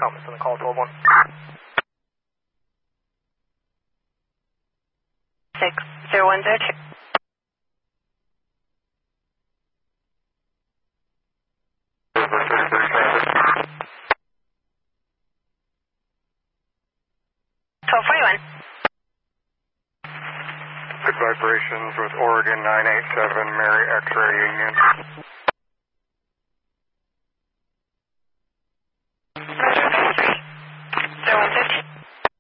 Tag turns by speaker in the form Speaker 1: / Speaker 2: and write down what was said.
Speaker 1: comments on the call 12-1.
Speaker 2: 60102.
Speaker 3: Good vibrations with Oregon 987, Mary X-Ray Union.